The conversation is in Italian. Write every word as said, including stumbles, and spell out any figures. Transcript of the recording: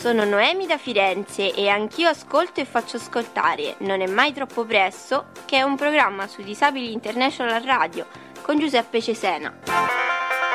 Sono Noemi da Firenze e anch'io ascolto e faccio ascoltare Non è mai troppo presto, che è un programma su Disabili International Radio con Giuseppe Cesena.